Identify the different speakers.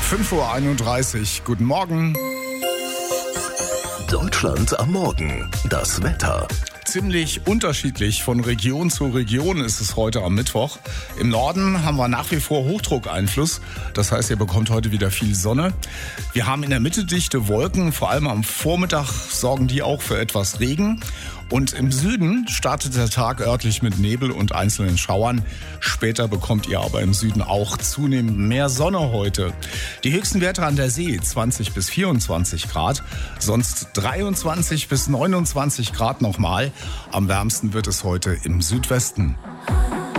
Speaker 1: 5:31 Uhr, guten Morgen.
Speaker 2: Deutschland am Morgen. Das Wetter.
Speaker 1: Ziemlich unterschiedlich von Region zu Region ist es heute am Mittwoch. Im Norden haben wir nach wie vor Hochdruckeinfluss. Das heißt, ihr bekommt heute wieder viel Sonne. Wir haben in der Mitte dichte Wolken. Vor allem am Vormittag sorgen die auch für etwas Regen. Und im Süden startet der Tag örtlich mit Nebel und einzelnen Schauern. Später bekommt ihr aber im Süden auch zunehmend mehr Sonne heute. Die höchsten Werte an der See 20 bis 24 Grad, sonst 23 bis 29 Grad nochmal. Am wärmsten wird es heute im Südwesten.